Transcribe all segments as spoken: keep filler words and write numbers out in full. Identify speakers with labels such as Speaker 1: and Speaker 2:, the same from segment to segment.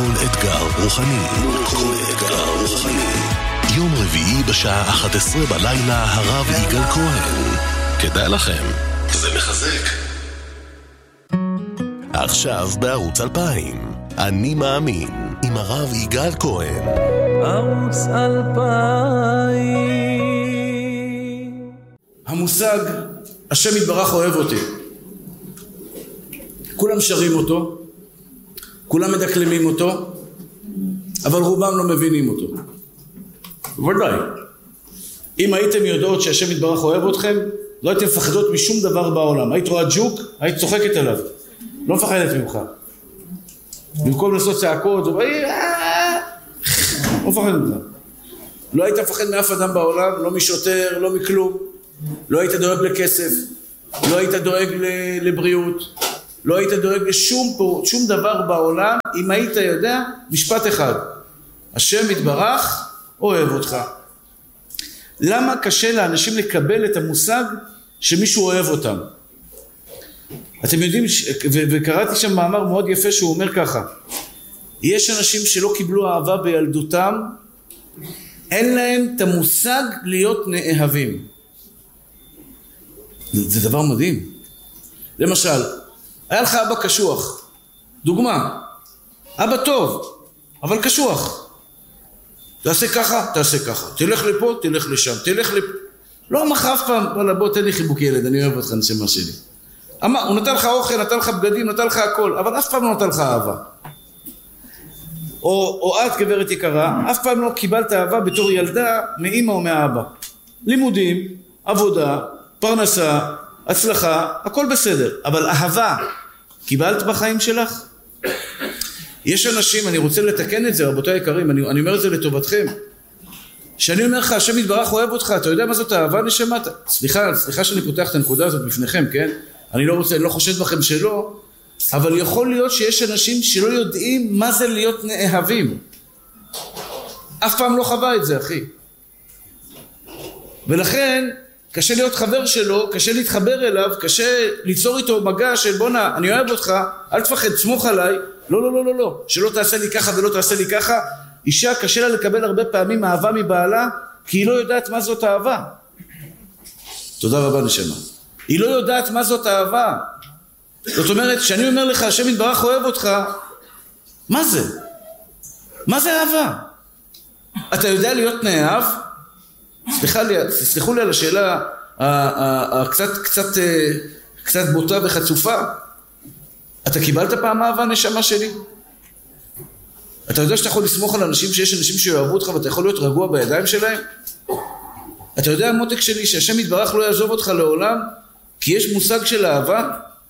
Speaker 1: אתגר רוחני. כל אתגר רוחני. יום רביעי בשעה אחת עשרה בלילה, הרב יגאל כהן. כדאי לכם, זה מחזק. עכשיו בערוץ אלפיים, אני מאמין, עם הרב יגאל כהן.
Speaker 2: ערוץ אלפיים.
Speaker 3: המושג השם יתברך אוהב אותי, כולם שרים אותו, כולם מדקלמים אותו, אבל רובם לא מבינים אותו. ודאי, אם הייתם יודעות שהשם יתברך אוהב אתכם, לא הייתם מפחדות משום דבר בעולם. היית רואה ג'וק, היית צוחקת עליו, לא מפחדת ממך. במקום לעשות צעקות, לא מפחד ממך. לא היית מפחד מאף אדם בעולם, לא משוטר, לא מכלום. לא היית דואג לכסף, לא היית דואג לבריאות, לא היית דואג לשום פה, שום דבר בעולם, אם היית יודע משפט אחד: השם יתברך אוהב אותך. למה קשה לאנשים לקבל את המושג שמישהו אוהב אותם? אתם יודעים, וקראתי שם מאמר מאוד יפה שהוא אומר ככה: יש אנשים שלא קיבלו אהבה בילדותם, אין להם את המושג להיות נאהבים. זה דבר מדהים. למשל, היה לך אבא קשוח, דוגמה, אבא טוב אבל קשוח, תעשה ככה, תעשה ככה, תלך לפה, תלך לשם, תלך לפה. לא אמר לך אף פעם, וואלה בוא תן לי חיבוק ילד, אני אוהב אותך, נשמה שלי. אמר, הוא נתן לך אוכל, נתן לך בגדים, נתן לך הכל, אבל אף פעם לא נתן לך אהבה. או, או את גברת יקרה, אף פעם לא קיבלת אהבה בתור ילדה מאמא או מאבא. לימודים, עבודה, פרנסה, הצלחה, הכל בסדר, אבל אהבה קיבלת בחיים שלך? יש אנשים, אני רוצה לתקן את זה, רבותיי יקרים, אני, אני אומר את זה לטובתכם, שאני אומר לך, השם יתברך אוהב אותך, אתה יודע מה זאת אהבה נשמה? סליחה, סליחה שאני פותח את הנקודה הזאת בפניכם, כן? אני לא רוצה, אני לא חושד בכם שלא, אבל יכול להיות שיש אנשים שלא יודעים מה זה להיות נאהבים. אף פעם לא חווה את זה, אחי. ולכן קשה להיות חבר שלו, קשה להתחבר אליו, קשה ליצור איתו מגע של בונה, אני אוהב אותך, אל תפחד, סמוך עליי. לא, לא, לא, לא, לא, שלא תעשה לי ככה ולא תעשה לי ככה. אישה קשה לה לקבל הרבה פעמים אהבה מבעלה, כי היא לא יודעת מה זאת אהבה. תודה רבה נשמה. היא לא יודעת מה זאת אהבה. זאת אומרת, שאני אומר לך, השם יתברך אוהב אותך, מה זה? מה זה אהבה? אתה יודע להיות נאהב? סליחה לי, סליחו לי על השאלה הקצת, קצת, קצת בוטה וחצופה. אתה קיבלת פעם אהבה נשמה שלי? אתה יודע שאתה יכול לסמוך על אנשים, שיש אנשים שאוהבו אותך ואתה יכול להיות רגוע בידיים שלהם? אתה יודע המותק שלי שהשם יתברך לא יעזוב אותך לעולם, כי יש מושג של אהבה?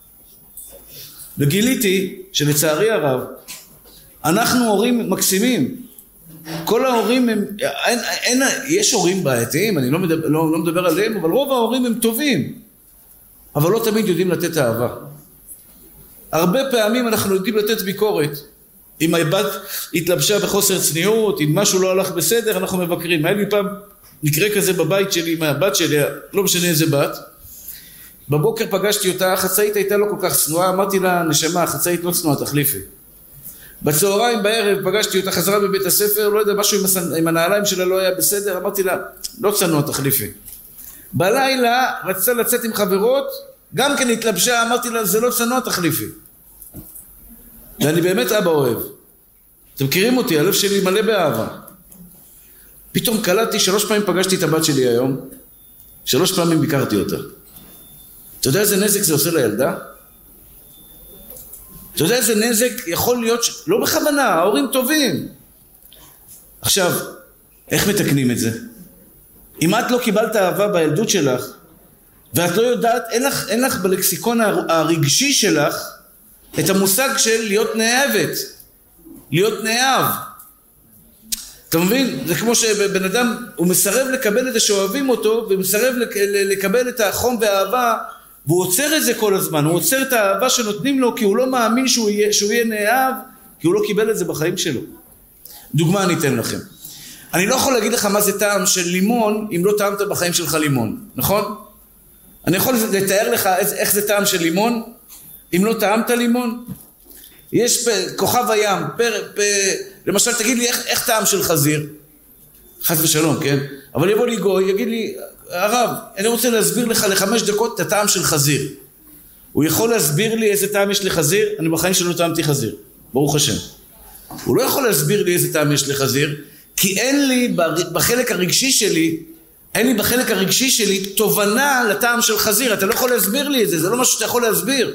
Speaker 3: וגיליתי שלצערי הרב אנחנו הורים מקסימים. כל ההורים הם, אין, אין, יש הורים בעייתיים, אני לא מדבר, לא, לא מדבר עליהם, אבל רוב ההורים הם טובים, אבל לא תמיד יודעים לתת אהבה. הרבה פעמים אנחנו יודעים לתת ביקורת. אם הבת התלבשה בחוסר צניעות, אם משהו לא הלך בסדר, אנחנו מבקרים. היה לי פעם מקרה כזה בבית שלי, עם הבת שלי, לא משנה איזה בת. בבוקר פגשתי אותה, החצאית הייתה לא כל כך צנועה, אמרתי לה, נשמה, החצאית לא צנועה, תחליפי. בצהריים בערב פגשתי אותה, חזרה בבית הספר, לא יודע, משהו עם, הסנ... עם הנעליים שלה לא היה בסדר, אמרתי לה, לא צנוע, תחליפי. בלילה רצתה לצאת עם חברות, גם כן התלבשה, אמרתי לה, זה לא צנוע, תחליפי. ואני באמת אבא אוהב. אתם מכירים אותי, הלב שלי מלא באהבה. פתאום קלטתי, שלוש פעמים פגשתי את הבת שלי היום, שלוש פעמים ביקרתי אותה. אתה יודע איזה נזק זה עושה לילדה? אתה יודע איזה נזק יכול להיות, ש... לא בכוונה, ההורים טובים. עכשיו, איך מתקנים את זה? אם את לא קיבלת אהבה בילדות שלך, ואת לא יודעת, אין לך, אין לך בלקסיקון הרגשי שלך, את המושג של להיות נאהבת, להיות נאהב. אתה מבין? זה כמו שבן אדם, הוא מסרב לקבל את זה שאוהבים אותו, ומסרב לקבל את החום והאהבה, והוא עוצר את זה כל הזמן, הוא עוצר את האהבה שנותנים לו, כי הוא לא מאמין שהוא יהיה, שהוא יהיה נאהב, כי הוא לא קיבל את זה בחיים שלו. דוגמה אני אתן לכם. אני לא יכול להגיד לך מה זה טעם של לימון, אם לא טעמת בחיים שלך לימון, נכון? אני יכול לתאר לך איך זה טעם של לימון, אם לא טעמת לימון. יש פ... כוכב הים, פר, פ... למשל תגיד לי איך, איך טעם של חזיר, חס ושלום, כן? אבל יבוא לי גוי, יגיד לי, הרב, אני רוצה להסביר לך לחמש דקות את הטעם של חזיר. הוא יכול להסביר לי איזה טעם יש לחזיר? אני בחיים שלא טעמתי חזיר, ברוך השם. הוא לא יכול להסביר לי איזה טעם יש לחזיר, כי אין לי בחלק הרגשי שלי, אין לי בחלק הרגשי שלי תובנה לטעם של חזיר. אתה לא יכול להסביר לי את זה, זה לא משהו שאתה יכול להסביר.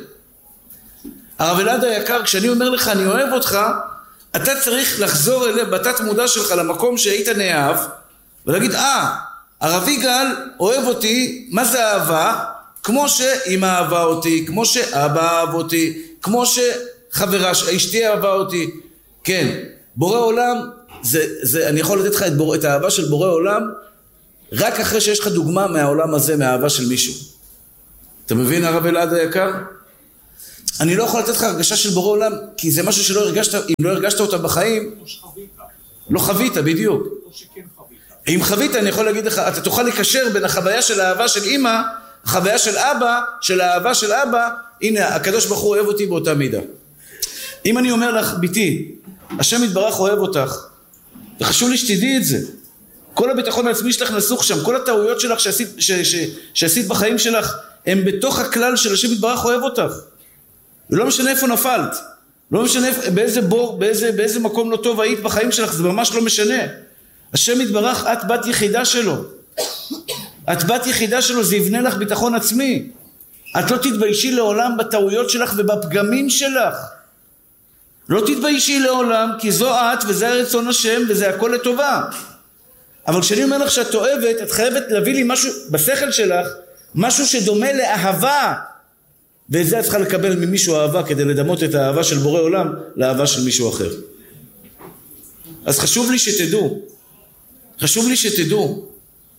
Speaker 3: הרב אלעד היקר, כשאני אומר לך אני אוהב אותך, אתה צריך לחזור אליה בתת מודע שלך למקום שהיית נאהב, ולהגיד, אה, הרב יגאל אוהב אותי, מה זה אהבה? כמו שאמא אהבה אותי, כמו שאבא אהב אותי, כמו שחברה, אשתי אהבה אותי. כן, בורא עולם, זה, זה, אני יכול לתת לך את, בור, את האהבה של בורא עולם, רק אחרי שיש לך דוגמה מהעולם הזה, מהאהבה של מישהו. אתה מבין, הרב אלעד היקר? אני לא יכול לתת לך הרגשה של בורא עולם, כי זה משהו שלא הרגשת, אם לא הרגשת אותה בחיים,
Speaker 2: לא שחווית.
Speaker 3: לא חווית, בדיוק.
Speaker 2: לא שכן חווית.
Speaker 3: אם חווית, אני יכול להגיד לך, אתה תוכל לקשר בין החוויה של האהבה של אמא, החוויה של אבא, של האהבה של אבא, הנה, הקדוש ברוך הוא אוהב אותי באותה מידה. אם אני אומר לך, ביתי, השם יתברך אוהב אותך, וחשוב לי שתדעי את זה. כל הביטחון העצמי שלך נסוך שם, כל הטעויות שלך שעשית, ש, ש, שעשית בחיים שלך, הם בתוך הכלל של השם יתברך אוהב אותך. ולא משנה איפה נפלת, לא משנה באיזה בור, באיזה, באיזה מקום לא טוב היית בחיים שלך, זה ממש לא משנה. השם יתברך, את בת יחידה שלו. את בת יחידה שלו, זה יבנה לך ביטחון עצמי. את לא תתביישי לעולם בטעויות שלך ובפגמים שלך. לא תתביישי לעולם, כי זו את וזה רצון השם וזה הכל לטובה. אבל כשאני אומר לך שאת אוהבת, את חייבת להביא לי משהו בשכל שלך, משהו שדומה לאהבה. ואת זה את צריכה לקבל ממישהו אהבה, כדי לדמות את האהבה של בורא עולם לאהבה של מישהו אחר. אז חשוב לי שתדעו, חשוב לי שתדעו,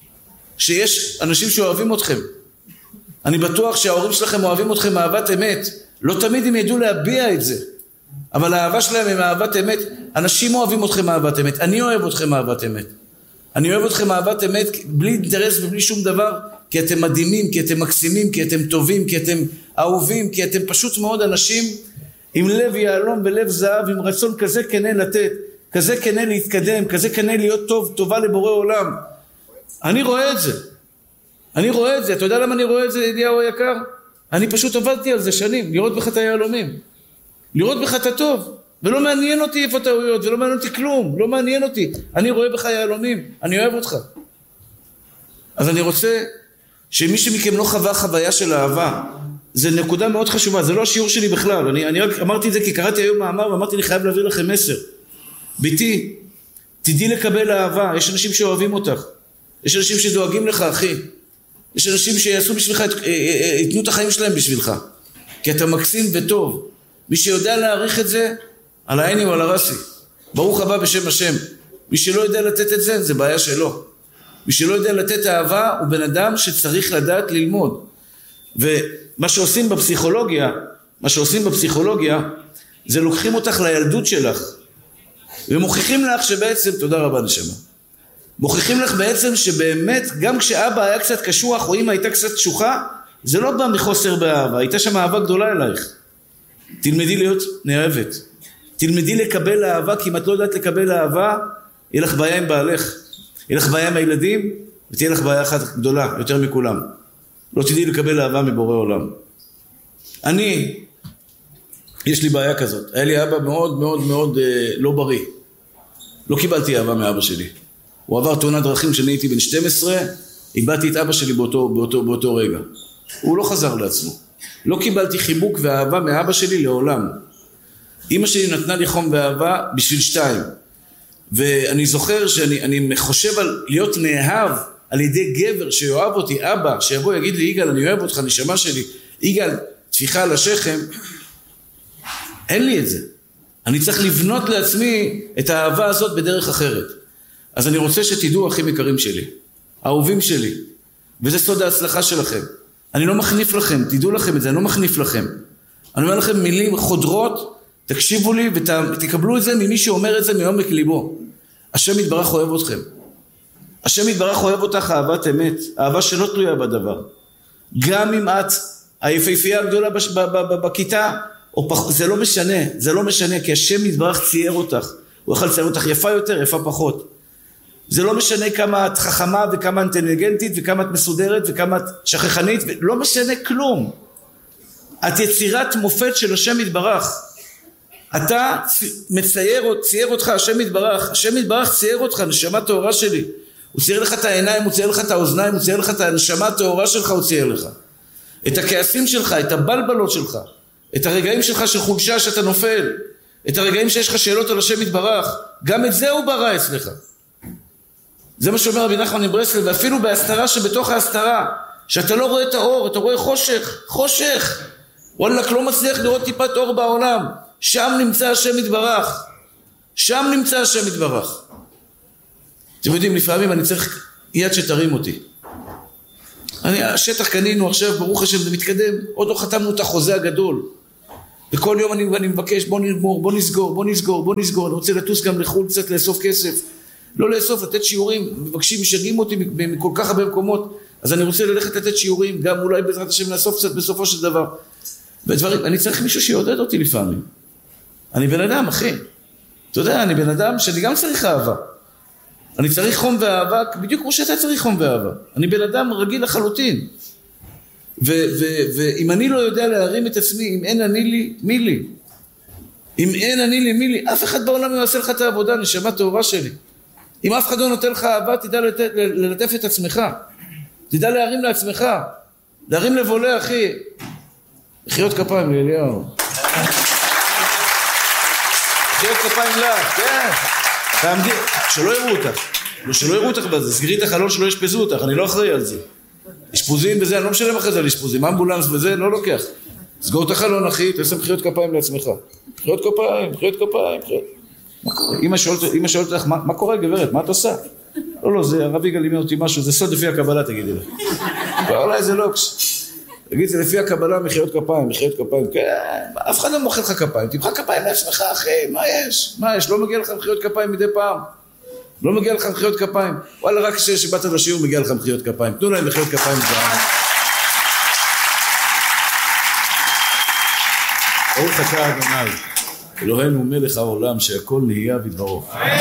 Speaker 3: שיש אנשים שאוהבים אתכם. אני בטוח שההורים שלכם אוהבים אתכם אהבת אמת. לא תמיד הם ידעו להביע את זה. אבל האהבה שלהם היא אהבת אמת. אנשים אוהבים אתכם אהבת אמת. אני אוהב אתכם אהבת אמת. אני אוהב אתכם אהבת אמת בלי אינטרס ובלי שום דבר, כי אתם מדהימים, כי אתם מקסימים, כי אתם טובים, כי אתם אהובים, כי אתם פשוט מאוד אנשים עם לב יהלום ולב זהב, עם רצון כזה כנה לתת, כזה כנה להתקדם, כזה כנה להיות טוב, טובה לבורא עולם. אני רואה את זה. אני רואה את זה. אתה יודע למה אני רואה את זה, ידיעו היקר? אני פשוט עבדתי על זה שנים, לראות בך את היהלומים. לראות בך את הטוב. ולא מעניין אותי איפה טעויות, ולא מעניין אותי כלום. לא מעניין אותי. אני רואה בך יהלומים. אני אוהב אותך. אז אני רוצה שמי שמכם לא חווה חוויה של אהבה, זה נקודה מאוד חשובה. זה לא השיעור שלי בכלל. אני, אני רק אמרתי את זה כי קראתי היום מאמר, ואמרתי לי חייב להעביר לכם מסר. ביתי, תדעי לקבל אהבה. יש אנשים שאוהבים אותך. יש אנשים שדואגים לך, אחי. יש אנשים שיעשו בשבילך, יתנו את החיים שלהם בשבילך. כי אתה מקסים וטוב. מי שיודע להעריך את זה, על העיני ועל הרסי. ברוך הבא בשם השם. מי שלא יודע לתת את זה, זה בעיה שלו. מי שלא יודע לתת אהבה, הוא בן אדם שצריך לדעת ללמוד. ומה שעושים בפסיכולוגיה, מה שעושים בפסיכולוגיה, זה לוקחים אותך לילדות שלך. ומוכיחים לך שבעצם, תודה רבה נשמה. מוכיחים לך בעצם שבאמת, גם כשאבא היה קצת קשוח, או אמא הייתה קצת קשוחה, זה לא בא מחוסר באהבה, הייתה שם אהבה גדולה אלייך. תלמדי להיות נאהבת. תלמדי לקבל אהבה, כי אם את לא יודעת לקבל אהבה, יהיה לך בעיה עם בעלך. יהיה לך בעיה עם הילדים, ותהיה לך בעיה אחת גדולה, יותר מכולם. לא תדעי לקבל אהבה מבורא עולם. אני, יש לי בעיה כזאת. היה לי אבא מאוד מאוד מאוד אה, לא בריא. לא קיבלתי אהבה מאבא שלי. הוא עבר תאונת דרכים כשאני הייתי בן שתים עשרה, איבדתי את אבא שלי באותו, באותו, באותו רגע. הוא לא חזר לעצמו. לא קיבלתי חיבוק ואהבה מאבא שלי לעולם. אמא שלי נתנה לי חום ואהבה בשביל שתיים. ואני זוכר שאני אני חושב על להיות נאהב על ידי גבר שיואב אותי, אבא, שיבוא יגיד לי, יגאל, אני אוהב אותך, נשמה שלי, יגאל, תפיחה על השכם. אין לי את זה. אני צריך לבנות לעצמי את האהבה הזאת בדרך אחרת. אז אני רוצה שתדעו, אחים יקרים שלי, האהובים שלי, וזה סוד ההצלחה שלכם. אני לא מחניף לכם, תדעו לכם את זה, אני לא מחניף לכם. אני אומר לכם מילים חודרות, תקשיבו לי ותקבלו את זה ממי שאומר את זה מעומק ליבו. השם יתברך אוהב אתכם. השם יתברך אוהב אותך אהבת אמת, אהבה שלא תלויה בדבר. גם אם את היפהפייה הגדולה בכיתה, או פח... זה לא משנה, זה לא משנה, כי השם יתברך צייר אותך, הוא יכול לצייר אותך יפה יותר, יפה פחות. זה לא משנה כמה את חכמה וכמה אינטליגנטית וכמה את מסודרת וכמה את שכחנית, לא משנה כלום. את יצירת מופת של השם יתברך. אתה מצייר, צייר אותך השם יתברך, השם יתברך צייר אותך, נשמה טהורה שלי. הוא צייר לך את העיניים, הוא צייר לך את האוזניים, הוא צייר לך את הנשמה הטהורה שלך, הוא צייר לך. את הכעסים שלך, את הבלבלות שלך, את הרגעים שלך של חולשה שאתה נופל, את הרגעים שיש לך שאלות על השם יתברך, גם את זה הוא ברא אצלך. זה מה שאומר רבי נחמן מברסלב, ואפילו בהסתרה שבתוך ההסתרה, שאתה לא רואה את האור, אתה רואה חושך, חושך. וואלק, לא מצליח לראות טיפת אור בעולם. שם נמצא השם יתברך. שם נמצא השם יתברך. אתם יודעים, לפעמים אני צריך יד שתרים אותי. אני, השטח קנינו עכשיו, ברוך השם, זה מתקדם. עוד לא חתמנו את החוזה הגדול. וכל יום אני, אני מבקש, בוא נגמור, בוא נסגור, בוא נסגור, בוא נסגור. אני רוצה לטוס גם לחול קצת, לאסוף כסף. לא לאסוף, לתת שיעורים. מבקשים, משגעים אותי מכל כך הרבה מקומות. אז אני רוצה ללכת לתת שיעורים, גם אולי בעזרת השם לאסוף קצת בסופו של דבר. ודברים, אני צריך מישהו שיעודד אותי לפעמים. אני בן אדם, אחי. אתה יודע, אני בן אדם שאני גם צריך אהבה. אני צריך חום ואהבה, בדיוק כמו שאתה צריך חום ואהבה. אני בן אדם רגיל לחלוטין. ואם אני לא יודע להרים את עצמי, אם אין אני לי, מי לי? אם אין אני לי, מי לי? אף אחד בעולם לא יעשה לך את העבודה, נשמה טהורה שלי. אם אף אחד לא נותן לך אהבה, תדע ללטף את עצמך. תדע להרים לעצמך. להרים לבולה, אחי. לחיות כפיים לאליהו. לחיות כפיים לך, כן. תעמדי, שלא יראו אותך. לא, שלא יראו אותך בזה. סגרי את החלון שלא ישפזו אותך, אני לא אחראי על זה. אשפוזים וזה, אני לא משלם אחרי זה על אשפוזים. אמבולנס וזה, לא לוקח. סגור את החלון, אחי, תעשה לחיות כפיים לעצמך. לחיות כפיים, לחיות כפיים, לחיות. מה קורה? אמא שואלת, אמא שואלת לך, מה, מה קורה גברת? מה את עושה? לא, לא, זה הרב יגאל לימד אותי משהו, זה סוד לפי הקבלה, תגידי לך. אולי זה לוקס. תגיד, זה לפי הקבלה, מחיאות כפיים, מחיאות כפיים, כן, אף אחד לא מוחא לך כפיים, תמחא כפיים לעצמך, אחי, מה יש? מה יש? לא מגיע לך מחיאות כפיים מדי פעם. לא מגיע לך מחיאות כפיים. וואלה, רק כשבאת לשיעור מגיע לך מחיאות כפיים. תנו להם מחיאות כפיים. ברוך אתה אדוני, אלוהינו מלך העולם, שהכל נהיה בדברו.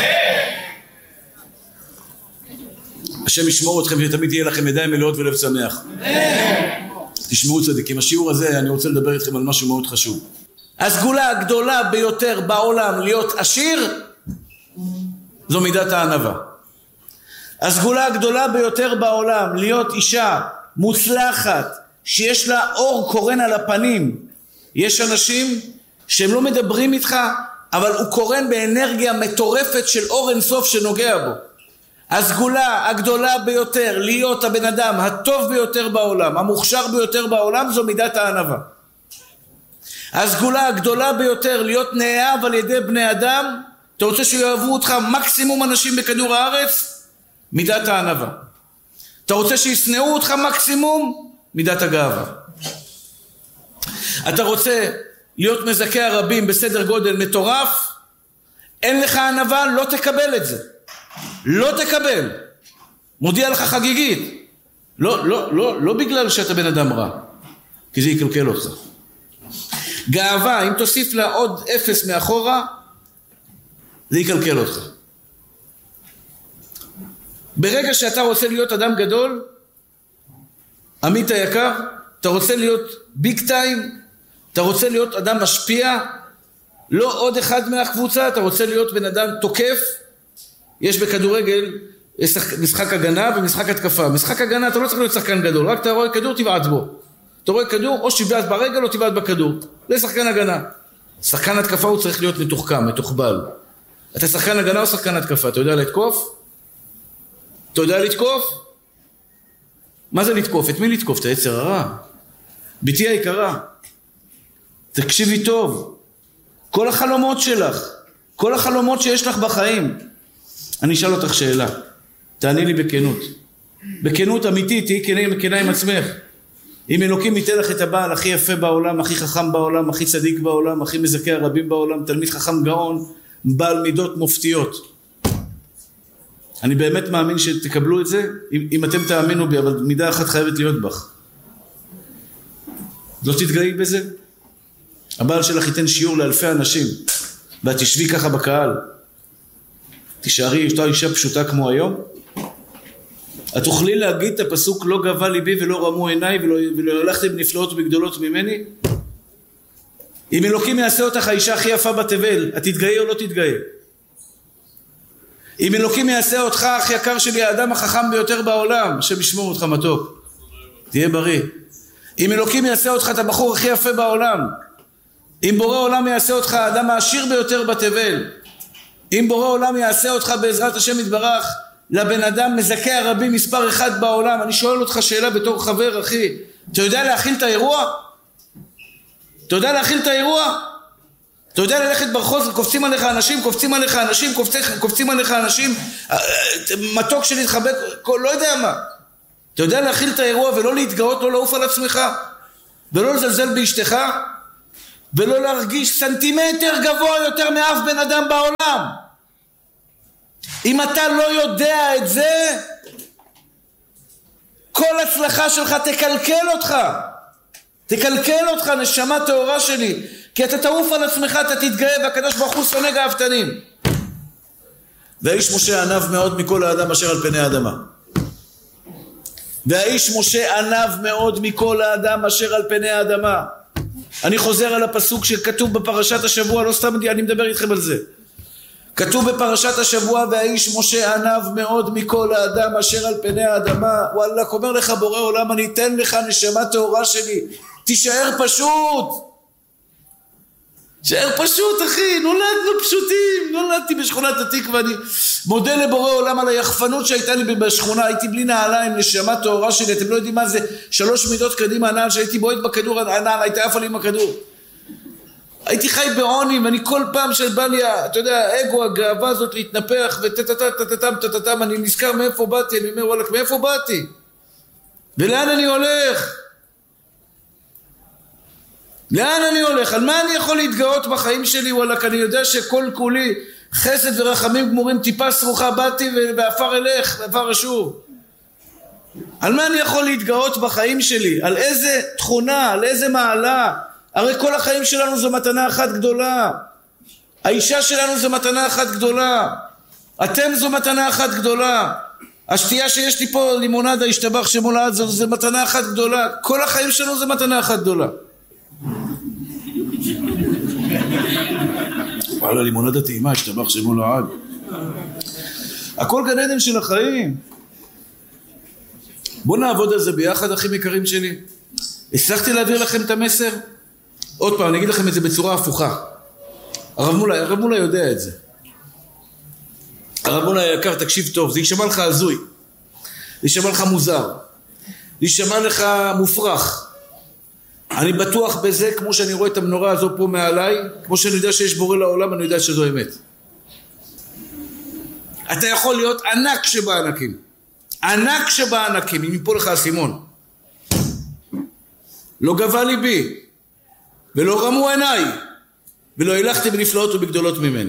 Speaker 3: השם ישמור אתכם ותמיד תהיה לכם ידיים מלאות ולב שמח. תשמעו צדיקים, השיעור הזה אני רוצה לדבר איתכם על משהו מאוד חשוב. הסגולה הגדולה ביותר בעולם להיות עשיר זו מידת הענווה. הסגולה הגדולה ביותר בעולם להיות אישה מוצלחת שיש לה אור קורן על הפנים. יש אנשים שהם לא מדברים איתך אבל הוא קורן באנרגיה מטורפת של אור אינסוף שנוגע בו. הסגולה הגדולה ביותר להיות הבן אדם הטוב ביותר בעולם, המוכשר ביותר בעולם, זו מידת הענווה. הסגולה הגדולה ביותר להיות נאהב על ידי בני אדם, אתה רוצה שיאהבו אותך מקסימום אנשים בכדור הארץ? מידת הענווה. אתה רוצה שישנאו אותך מקסימום? מידת הגאווה. אתה רוצה להיות מזכה הרבים בסדר גודל מטורף? אין לך ענווה, לא תקבל את זה. לא תקבל. מודיע לך חגיגית. לא, לא, לא, לא בגלל שאתה בן אדם רע, כי זה יקלקל אותך. גאווה, אם תוסיף לה עוד אפס מאחורה, זה יקלקל אותך. ברגע שאתה רוצה להיות אדם גדול, עמית היקר, אתה רוצה להיות ביג טיים, אתה רוצה להיות אדם משפיע, לא עוד אחד מהקבוצה, אתה רוצה להיות בן אדם תוקף. יש בכדורגל משחק הגנה ומשחק התקפה. משחק הגנה אתה לא צריך להיות שחקן גדול, רק אתה רואה כדור תבעט בו. אתה רואה כדור או שתבעט ברגל או תבעט בכדור. זה שחקן הגנה. שחקן התקפה הוא צריך להיות מתוחכם, מתוחבל. אתה שחקן הגנה או שחקן התקפה? אתה יודע לתקוף? אתה יודע לתקוף? מה זה לתקוף? את מי לתקוף? את היצר הרע. ביתי היקרה, תקשיבי טוב. כל החלומות שלך, כל החלומות שיש לך בחיים, אני אשאל אותך שאלה, תעני לי בכנות, בכנות אמיתית, תהי כנה, כנה עם עצמך. אם אלוקים ייתן לך את הבעל הכי יפה בעולם, הכי חכם בעולם, הכי צדיק בעולם, הכי מזכה הרבים בעולם, תלמיד חכם גאון, בעל מידות מופתיות, אני באמת מאמין שתקבלו את זה, אם, אם אתם תאמינו בי, אבל מידה אחת חייבת להיות בך. לא תתגאי בזה? הבעל שלך ייתן שיעור לאלפי אנשים, ואת תשבי ככה בקהל, תישארי אותה אישה פשוטה כמו היום, את תוכלי להגיד את הפסוק לא גבה ליבי ולא רמו עיניי ולא, ולא הלכתם נפלאות וגדולות ממני? אם אלוקים יעשה אותך האישה הכי יפה בתבל, את תתגאה או לא תתגאה? אם אלוקים יעשה אותך הכי יקר שלי, האדם החכם ביותר בעולם, השם ישמור אותך מתוק, תהיה בריא. אם אלוקים יעשה אותך את הבחור הכי יפה בעולם, אם בורא עולם יעשה אותך האדם העשיר ביותר בתבל, אם בורא עולם יעשה אותך בעזרת השם יתברך לבן אדם מזכה הרבים מספר אחד בעולם, אני שואל אותך שאלה בתור חבר, אחי, אתה יודע להכיל את האירוע? אתה יודע להכיל את האירוע? אתה יודע ללכת ברחוב, קופצים עליך אנשים, קופצים עליך אנשים, קופצים, קופצים עליך אנשים, מתוק שלי להתחבק, לא יודע מה. אתה יודע להכיל את האירוע ולא להתגאות, לא לעוף על עצמך, ולא לזלזל באשתך, ולא להרגיש סנטימטר גבוה יותר מאף בן אדם בעולם. אם אתה לא יודע את זה, כל הצלחה שלך תקלקל אותך. תקלקל אותך, נשמה טהורה שלי, כי אתה תעוף על עצמך, אתה תתגאה, והקדוש ברוך הוא שונא גאוותנים. והאיש משה ענב מאוד מכל האדם אשר על פני האדמה. והאיש משה ענב מאוד מכל האדם אשר על פני האדמה. אני חוזר על הפסוק שכתוב בפרשת השבוע, לא סתם אני מדבר איתכם על זה. כתוב בפרשת השבוע, והאיש משה ענב מאוד מכל האדם אשר על פני האדמה. וואלה, אומר לך בורא עולם, אני אתן לך נשמה טהורה שלי, תישאר פשוט. תישאר פשוט, אחי, נולדנו פשוטים, נולדתי בשכונת התקווה, אני מודה לבורא עולם על היחפנות שהייתה לי בשכונה, הייתי בלי נעליים, נשמה טהורה שלי, אתם לא יודעים מה זה, שלוש מידות קדימה הנעל, שהייתי בועט בכדור הנעל, הייתי עף לי עם הכדור. הייתי חי בעוני, ואני כל פעם שבא לי, אתה יודע, האגו, הגאווה הזאת להתנפח, ותתתתם, תתתם, אני נזכר מאיפה באתי, אני אומר, וואלק, מאיפה באתי? ולאן אני הולך? לאן אני הולך? על מה אני יכול להתגאות בחיים שלי? וואלק, אני יודע שכל כולי חסד ורחמים גמורים, טיפה שרוחה באתי ועפר אלך, ועפר אשוב. על מה אני יכול להתגאות בחיים שלי? על איזה תכונה, על איזה מעלה? הרי כל החיים שלנו זו מתנה אחת גדולה. האישה שלנו זו מתנה אחת גדולה. אתם זו מתנה אחת גדולה. השתייה שיש לי פה, לימונדה, השתבח שמולד, זו, זו מתנה אחת גדולה. כל החיים שלנו זו מתנה אחת גדולה. וואלה, לימונדה טעימה, השתבח שמולד. הכל גן עדן של החיים. בואו נעבוד על זה ביחד, אחים יקרים שלי. הצלחתי להעביר לכם את המסר? עוד פעם, אני אגיד לכם את זה בצורה הפוכה. הרב מולה, הרב מולה יודע את זה. הרב מולה יקר, תקשיב טוב, זה יישמע לך הזוי. זה יישמע לך מוזר. זה יישמע לך מופרך. אני בטוח בזה, כמו שאני רואה את המנורה הזו פה מעליי, כמו שאני יודע שיש בורא לעולם, אני יודע שזו אמת. אתה יכול להיות ענק שבענקים. ענק שבענקים, אם יפול לך הסימון. לא גבה ליבי. ולא רמו עיניי, ולא הלכתי בנפלאות ובגדולות ממני.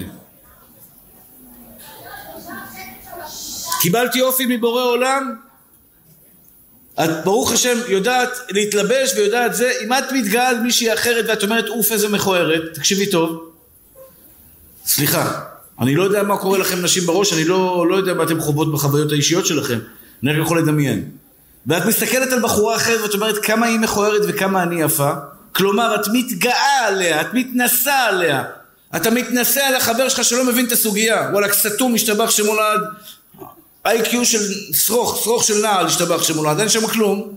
Speaker 3: קיבלתי אופי מבורא עולם, את ברוך השם יודעת להתלבש ויודעת זה, אם את מתגאה על מישהי אחרת ואת אומרת אוף איזה מכוערת, תקשיבי טוב, סליחה, אני לא יודע מה קורה לכם נשים בראש, אני לא, לא יודע מה אתם חוות בחוויות האישיות שלכם, אני רק יכול לדמיין. ואת מסתכלת על בחורה אחרת ואת אומרת כמה היא מכוערת וכמה אני יפה, כלומר, את מתגאה עליה, את מתנסה עליה. אתה מתנסה על החבר שלך שלא מבין את הסוגיה. וואלה, סתום, השתבח שמולד. איי קיו של שרוך, שרוך של נעל, השתבח שמולד. אין שם כלום.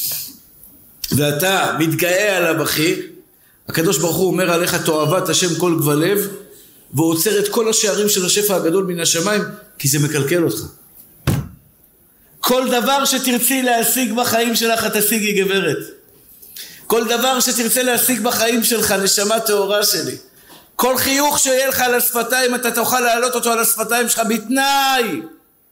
Speaker 3: ואתה מתגאה עליו, אחי. הקדוש ברוך הוא אומר עליך, תאהבת השם כל גבלב, והוא עוצר את כל השערים של השפע הגדול מן השמיים, כי זה מקלקל אותך. כל דבר שתרצי להשיג בחיים שלך, תשיגי גברת. כל דבר שתרצה להשיג בחיים שלך, נשמה טהורה שלי. כל חיוך שיהיה לך על השפתיים, אתה תוכל להעלות אותו על השפתיים שלך בתנאי.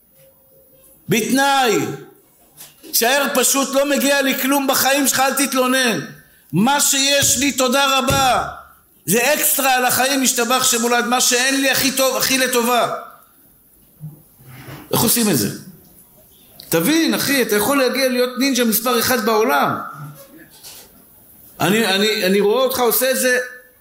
Speaker 3: בתנאי. שער פשוט, לא מגיע לי כלום בחיים שלך, אל תתלונן. מה שיש לי, תודה רבה. זה אקסטרה על החיים, משתבח שמולד. מה שאין לי הכי טוב, הכי לטובה. איך עושים את זה? תבין, אחי, אתה יכול להגיע להיות נינג'ה מספר אחד בעולם. אני, אני, אני רואה אותך עושה את זה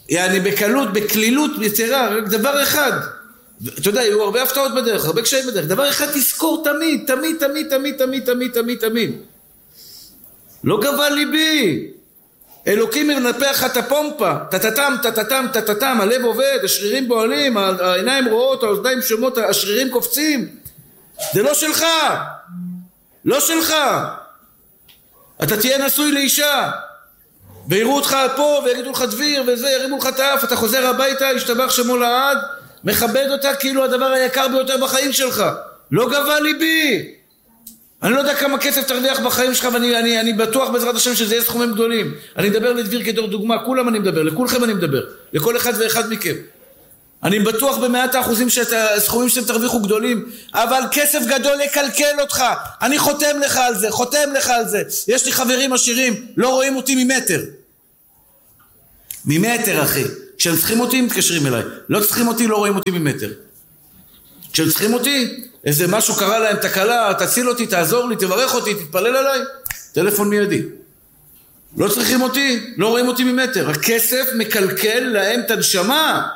Speaker 3: יעני בקלות, בקלילות, יתרה, רק דבר אחד. אתה יודע, היו הרבה הפתעות בדרך, הרבה קשיים בדרך. דבר אחד תזכור תמיד, תמיד, תמיד, תמיד, תמיד, תמיד, תמיד, תמיד. לא גבה ליבי. אלוקים מנפח את הפומפה, טטטם, טטטם, טטטם, הלב עובד, השרירים בועלים, העיניים רואות, האוזניים שומעות, השרירים קופצים. זה לא שלך. לא שלך. אתה תהיה נשוי לאישה. ויראו אותך פה, ויגידו לך דביר, וזה, ירימו לך תאף, אתה חוזר הביתה, ישתבח שמו לעד, מכבד אותה כאילו הדבר היקר ביותר בחיים שלך. לא גבה ליבי. אני לא יודע כמה כסף תרוויח בחיים שלך, ואני אני, אני בטוח בעזרת השם שזה יהיה סכומים גדולים. אני מדבר לדביר כדור דוגמה, כולם אני מדבר, לכולכם אני מדבר, לכל אחד ואחד מכם. אני בטוח במאת האחוזים שהסכומים שאתם תרוויחו גדולים, אבל כסף גדול יקלקל אותך. אני חותם לך על זה, חותם לך על זה. יש לי חברים עשירים, לא רואים אותי ממטר. ממטר אחי. כשהם צריכים אותי, הם מתקשרים אליי. לא צריכים אותי, לא רואים אותי ממטר. כשהם צריכים אותי, איזה משהו קרה להם, תקלה, תציל אותי, תעזור לי, תברך אותי, תתפלל עליי. טלפון מיידי. לא צריכים אותי, לא רואים אותי ממטר. הכסף מקלקל להם את הנשמה.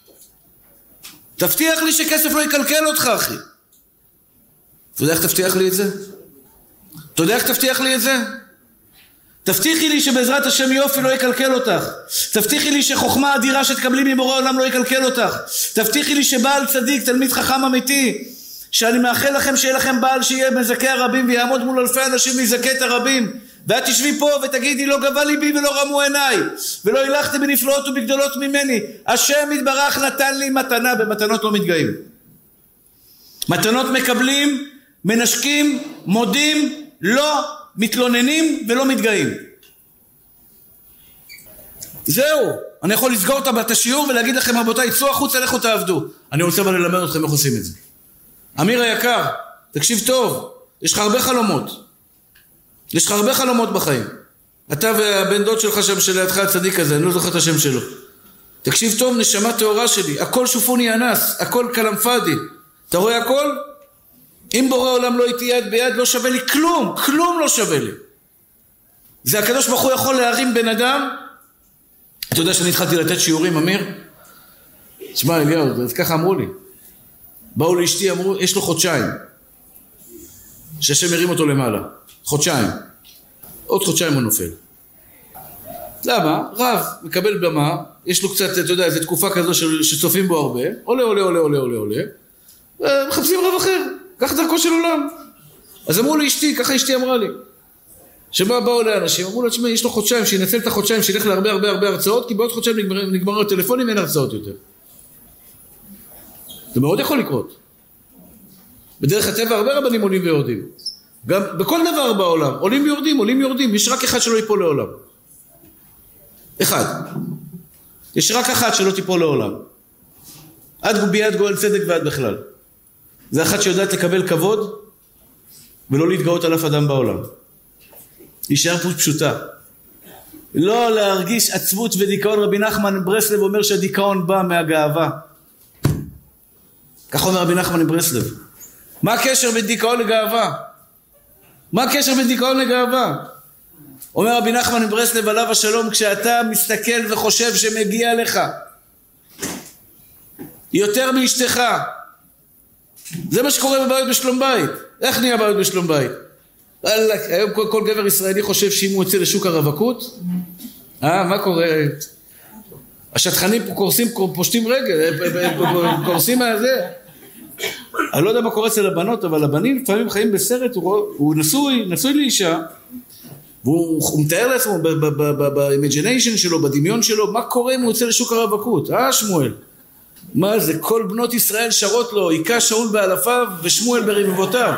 Speaker 3: תבטיח לי שכסף לא יקלקל אותך, אחי. אתה יודע איך תבטיח לי את זה? אתה יודע איך תבטיח לי את זה? תבטיחי לי שבעזרת השם יופי לא יקלקל אותך. תבטיחי לי שחוכמה אדירה שתקבלי מבורא העולם לא יקלקל אותך. תבטיחי לי שבעל צדיק, תלמיד חכם אמיתי, שאני מאחל לכם שיהיה לכם בעל שיהיה מזכה הרבים ויעמוד מול אלפי אנשים ויזכה את הרבים. ואת תשבי פה ותגידי לא גבה ליבי ולא רמו עיניי ולא הלכתי בנפלאות ובגדולות ממני. השם יתברך נתן לי מתנה, במתנות לא מתגאים. מתנות מקבלים, מנשקים, מודים, לא מתלוננים ולא מתגאים. זהו, אני יכול לסגור את השיעור ולהגיד לכם רבותיי, צאו החוצה, לכו תעבדו. אני רוצה אבל ללמד אתכם איך עושים את זה. אמיר היקר, תקשיב טוב, יש לך הרבה חלומות. יש לך הרבה חלומות בחיים. אתה והבן דוד שלך שם שלידך הצדיק הזה, אני לא זוכר את השם שלו. תקשיב טוב, נשמה תאורה שלי, הכל שופוני אנס, הכל קלמפדי. אתה רואה הכל? אם בורא עולם לא איתי יד ביד, לא שווה לי כלום, כלום לא שווה לי. זה הקדוש ברוך הוא יכול להרים בן אדם. אתה יודע שאני התחלתי לתת שיעורים, אמיר? תשמע אליהו, אז ככה אמרו לי. באו לאשתי, אמרו, יש לו חודשיים. שהשם הרים אותו למעלה. חודשיים. עוד חודשיים הוא נופל. למה? רב, מקבל במה, יש לו קצת, אתה יודע, זו תקופה כזו שצופים בו הרבה, עולה, עולה, עולה, עולה, עולה, עולה, ומחפשים רב אחר, כך דרכו של עולם. אז אמרו לאשתי, ככה אשתי אמרה לי, שבה באו לאנשים, אמרו לה, תשמע, יש לו חודשיים, שינצל את החודשיים, שילך להרבה הרבה הרבה הרצאות, כי בעוד חודשיים נגמר, נגמר הטלפונים, אין הרצאות יותר. זה מאוד יכול לקרות. בדרך הטבע הרבה רבנים עולים ויורדים. גם בכל דבר בעולם, עולים ויורדים, עולים ויורדים, יש רק אחד שלא ייפול לעולם. אחד. יש רק אחת שלא תיפול לעולם. עד ביד גואל צדק ועד בכלל. זה אחת שיודעת לקבל כבוד, ולא להתגאות על אף אדם בעולם. יישאר פה פשוטה. לא להרגיש עצבות ודיכאון. רבי נחמן ברסלב אומר שהדיכאון בא מהגאווה. כך אומר רבי נחמן ברסלב. מה הקשר בין דיכאון לגאווה? מה הקשר בין דיכאון לגאווה? אומר רבי נחמן ברסלב עליו השלום, כשאתה מסתכל וחושב שמגיע לך יותר מאשתך, זה מה שקורה בבית בשלום בית. איך נהיה בית בשלום בית? היום כל, כל גבר ישראלי חושב שאם הוא יוצא לשוק הרווקות, אה, מה קורה? השטחנים פה קורסים, פושטים רגל, קורסים מהזה. אני לא יודע מה קורה אצל הבנות, אבל הבנים לפעמים חיים בסרט, הוא, הוא נשוי, נשוי לאישה, והוא מתאר לעצמו באימג'יניישן שלו, בדמיון שלו, מה קורה אם הוא יוצא לשוק הרווקות? אה, שמואל? מה זה? כל בנות ישראל שרות לו, עיקה שאול באלפיו ושמואל ברבבותיו.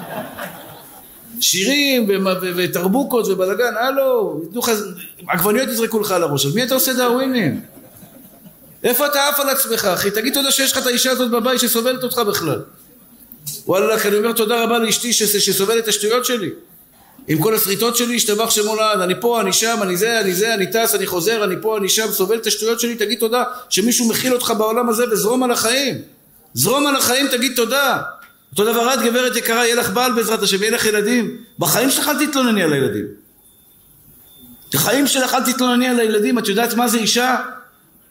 Speaker 3: שירים וטרבוקות ובלגן, הלו, עגבניות יזרקו לך על הראש, אז מי אתה עושה דרווינים? איפה אתה עף על עצמך, אחי? תגיד תודה שיש לך את האישה הזאת בבית שסובלת אותך בכלל. וואלה, אני אומר תודה רבה לאשתי שסובלת את השטויות שלי. עם כל הסריטות שלי, השתבח שמו לעד, אני פה, אני שם, אני זה, אני זה, אני טס, אני חוזר, אני פה, אני שם, סובל את השטויות שלי, תגיד תודה שמישהו מכיל אותך בעולם הזה וזרום על החיים. זרום על החיים, תגיד תודה. אותו דבר, את גברת יקרה, יהיה לך בעל בעזרת השם, יהיה לך ילדים. בחיים שלך אל תתלונני על הילדים. בחיים שלך אל תתלונני על הילדים, את יודעת מה זה אישה?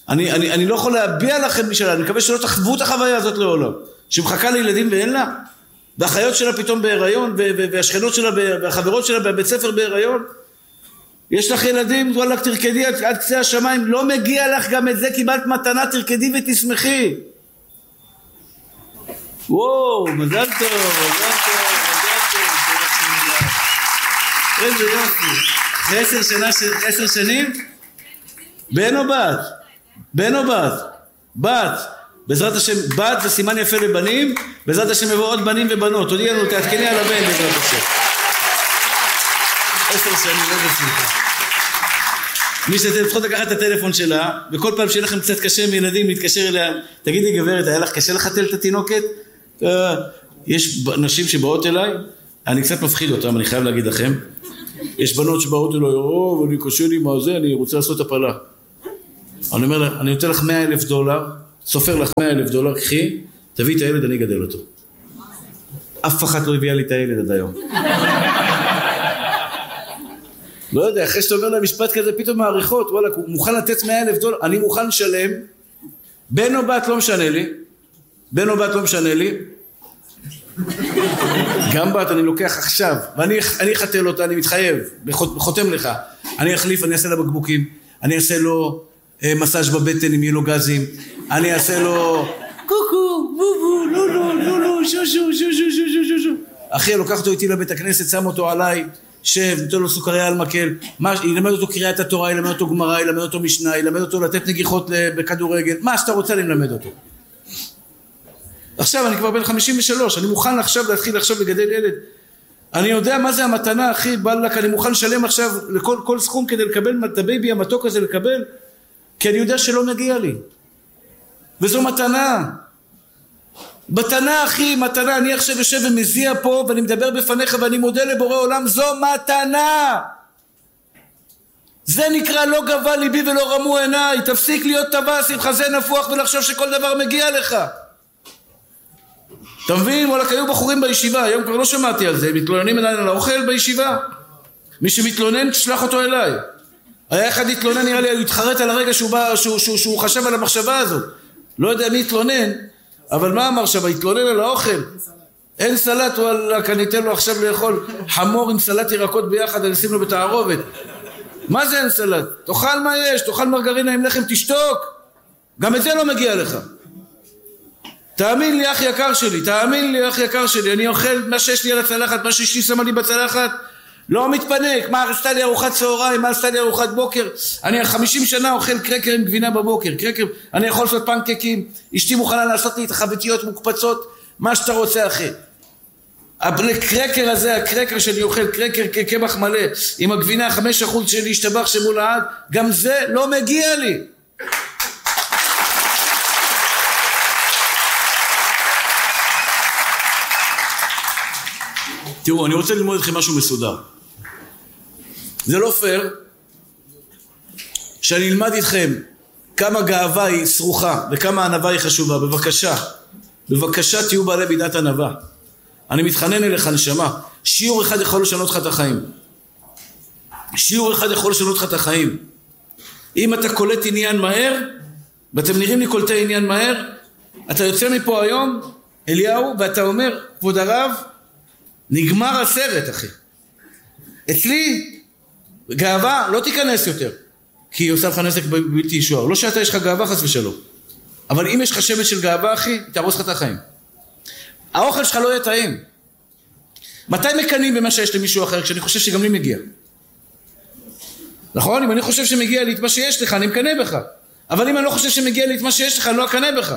Speaker 3: אני, אני, אני לא יכול להביע לכם משלה, אני מקווה שלא תחוו את החוויה הזאת לעולם, שמחכה לילדים ואין לה, והחיות שלה פתאום בהיריון, והשכנות שלה והחברות שלה בבית ספר בהיריון, יש לך ילדים, וואלק תרקדי עד, עד קצה השמיים, לא מגיע לך גם את זה, קיבלת מתנה, תרקדי ותשמחי. וואו, מזל טוב, מזל טוב, מזל טוב, איזה יופי. אחרי עשר שנה, עשר שנים? בן או בת? בן או בת? בת. בעזרת השם, בת זה סימן יפה לבנים, בעזרת השם יבואו עוד בנים ובנות, תודיע לנו, תעדכני על הבן בעזרת השם. עשר שנים, לא בשמחה. מי שאתם צריכות לקחת את הטלפון שלה, וכל פעם שיהיה לכם קצת קשה מילדים להתקשר אליה, תגידי גברת, היה לך קשה לחתל את התינוקת? יש נשים שבאות אליי, אני קצת מפחיד אותם, אני חייב להגיד לכם, יש בנות שבאות אליי, או, אני קשה לי מה זה, אני רוצה לעשות הפלה. אני אומר לה, אני נותן לך מאה אלף דולר, סופר לך מאה אלף דולר, קחי, תביא את הילד, אני אגדל אותו. אף אחת לא הביאה לי את הילד עד היום. לא יודע, אחרי שאתה אומר לה משפט כזה, פתאום מעריכות, וואלה, הוא מוכן לתת מאה אלף דולר, אני מוכן לשלם, בן או בת לא משנה לי, בן או בת לא משנה לי, גם בת אני לוקח עכשיו, ואני אני חתל אותה, אני מתחייב, חותם לך, אני אחליף, אני אעשה לה בקבוקים, אני אעשה לו אה, מסאז' בבטן אם יהיה לו גזים, אני אעשה לו קוקו, בובו, לא, לא, לא, לא, שו, שו, שו, שו, שו, שו, שו. אחי, לוקח אותו איתי לבית הכנסת, שם אותו עליי, שב, נותן לו סוכריה על מקל, מה, ילמד אותו קריאת התורה, ילמד אותו גמרא, ילמד אותו משנה, ילמד אותו לתת נגיחות בכדורגל, מה שאתה רוצה אני מלמד אותו. עכשיו אני כבר בן חמישים ושלוש, אני מוכן עכשיו להתחיל עכשיו לגדל ילד, אני יודע מה זה המתנה, אחי, בלק, אני מוכן לשלם עכשיו לכל כל סכום כדי לקבל את הבייבי המתוק הזה לקבל, כי אני יודע שלא מגיע לי, וזו מתנה, מתנה אחי, מתנה, אני עכשיו יושב ומזיע פה ואני מדבר בפניך ואני מודה לבורא עולם, זו מתנה, זה נקרא לא גבה ליבי ולא רמו עיניי, תפסיק להיות טווס עם חזה נפוח ולחשוב שכל דבר מגיע לך. אתה מבין? וואלה, היו בחורים בישיבה, היום כבר לא שמעתי על זה, מתלוננים עדיין על האוכל בישיבה, מי שמתלונן תשלח אותו אליי. היה אחד להתלונן, נראה לי, הוא התחרט על הרגע שהוא, בא, שהוא, שהוא, שהוא חשב על המחשבה הזאת, לא יודע מי התלונן, אבל מה אמר שם? התלונן על האוכל, אין סלט, וואלה, אני אתן לו עכשיו לאכול חמור עם סלט ירקות ביחד, אני אשים לו בתערובת. מה זה אין סלט? תאכל מה יש, תאכל מרגרינה עם לחם, תשתוק, גם את זה לא מגיע לך. תאמין לי אח יקר שלי, תאמין לי אח יקר שלי, אני אוכל מה שיש לי על הצלחת, מה שאשתי שמה לי בצלחת, לא מתפנק, מה עשתה לי ארוחת צהריים, מה עשתה לי ארוחת בוקר, אני חמישים שנה אוכל קרקר עם גבינה בבוקר, קרקר, אני יכול לעשות פנקקים, אשתי מוכנה לעשות לי את החביתיות מוקפצות, מה שאתה רוצה אחי. הקרקר הזה, הקרקר שאני אוכל, קרקר כקמח מלא, עם הגבינה חמש אחוז שלי השתבח שמול העד, גם זה לא מגיע לי. תראו, אני רוצה ללמוד אתכם משהו מסודר. זה לא פייר שאני אלמד איתכם כמה גאווה היא סרוחה וכמה ענווה היא חשובה. בבקשה, בבקשה תהיו בעלי מידת ענווה. אני מתחנן אליך נשמה, שיעור אחד יכול לשנות לך את החיים. שיעור אחד יכול לשנות לך את החיים. אם אתה קולט עניין מהר, ואתם נראים לי קולטי עניין מהר, אתה יוצא מפה היום, אליהו, ואתה אומר, כבוד הרב, נגמר הסרט אחי. אצלי גאווה לא תיכנס יותר, כי היא עושה לך נזק בלתי ישוער. לא שאתה יש לך גאווה חס ושלום, אבל אם יש לך שמץ של גאווה אחי, תהרוס לך את החיים. האוכל שלך לא יהיה טעים. מתי מקנים במה שיש למישהו אחר? כשאני חושב שגם לי מגיע. נכון? אם אני חושב שמגיע לי את מה שיש לך, אני מקנה בך. אבל אם אני לא חושב שמגיע לי את מה שיש לך, אני לא אקנה בך.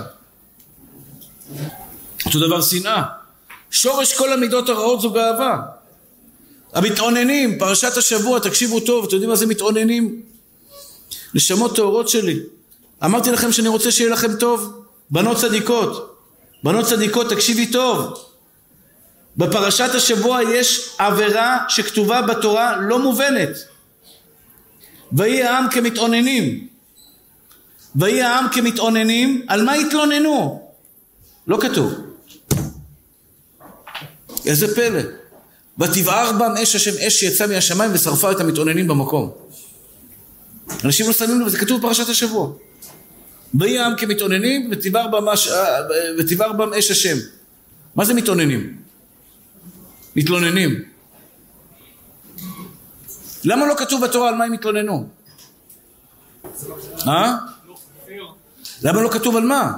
Speaker 3: אותו דבר שנאה. שורש כל המידות הרעות זו גאווה. המתעוננים, פרשת השבוע, תקשיבו טוב, אתם יודעים מה זה מתעוננים? נשמות טהורות שלי. אמרתי לכם שאני רוצה שיהיה לכם טוב. בנות צדיקות, בנות צדיקות, תקשיבי טוב. בפרשת השבוע יש עבירה שכתובה בתורה לא מובנת. ויהי העם כמתעוננים. ויהי העם כמתעוננים, על מה התלוננו? לא כתוב. איזה פלא. ותבער בם אש השם, אש שיצא מהשמיים ושרפה את המתעוננים במקום. אנשים לא שמים לב, זה כתוב בפרשת השבוע. ויהי העם כמתאוננים ותבער בם אש- ותבער בם אש השם. מה זה מתאוננים? מתלוננים. למה לא כתוב בתורה על מה הם התלוננו? אה? למה לא כתוב על מה?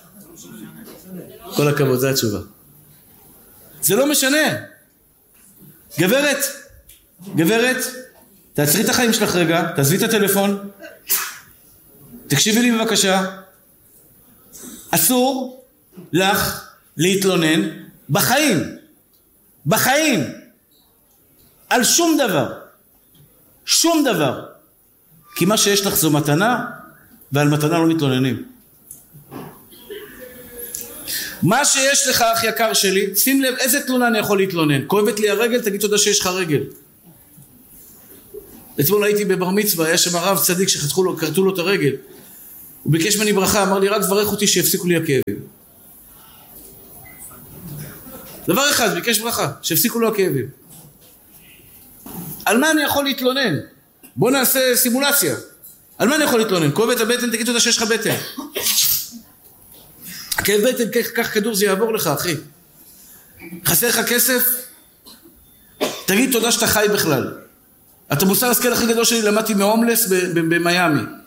Speaker 3: כל הכבוד, זו התשובה. זה לא משנה. גברת, גברת, תעצרי את החיים שלך רגע, תעזבי את הטלפון, תקשיבי לי בבקשה. אסור לך להתלונן בחיים, בחיים, על שום דבר, שום דבר. כי מה שיש לך זו מתנה, ועל מתנה לא מתלוננים. מה שיש לך, אח יקר שלי, שים לב איזה תלונה אני יכול להתלונן. כואבת לי הרגל, תגיד תודה שיש לך רגל. אתמול הייתי בבר מצווה, היה שם הרב צדיק שחתכו לו, קרטו לו את הרגל. הוא ביקש ממני ברכה, אמר לי רק תברך אותי שיפסיקו לי הכאבים. דבר אחד, ביקש ברכה, שיפסיקו לו הכאבים. על מה אני יכול להתלונן? בוא נעשה סימולציה. על מה אני יכול להתלונן? כואבת הבטן, תגיד תודה שיש לך בטן. כאב בטן, קח כדור, זה יעבור לך, אחי. חסר לך כסף? תגיד תודה שאתה חי בכלל. את המוסר השכל הכי גדול שלי למדתי מהומלס במיימי.